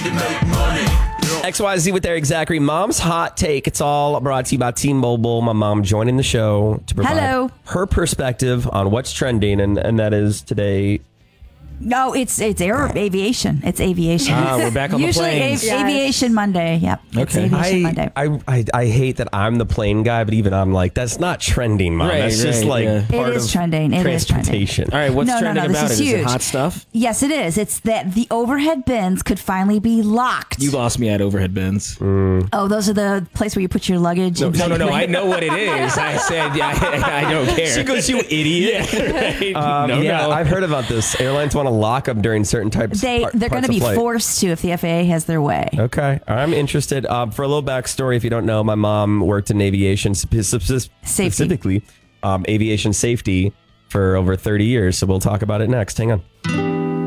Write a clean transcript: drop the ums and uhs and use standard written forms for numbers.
XYZ with Eric Zachary. Mom's Hot Take. It's all brought to you by T-Mobile. My mom joining the show to provide her perspective on what's trending, and that is today. No, it's aviation. It's aviation. We're back on the planes. Usually Aviation Monday. Yep. It's Aviation Monday. I hate that I'm the plane guy, but even I'm like, that's not trending, Mom. That's just like part it is of trending. It transportation. Is trending. All right, what's trending about this it? is huge. Is it hot stuff? Yes, it is. It's that the overhead bins could finally be locked. You lost me at overhead bins. Oh, those are the place where you put your luggage. No. I know what it is. I said I don't care. She goes, you idiot. No. I've heard about this. Airlines want to lock them during certain types. They're going to be forced to if the FAA has their way. Okay, I'm interested. For a little backstory, if you don't know, my mom worked in aviation, specifically aviation safety, for over 30 years. So we'll talk about it next. Hang on.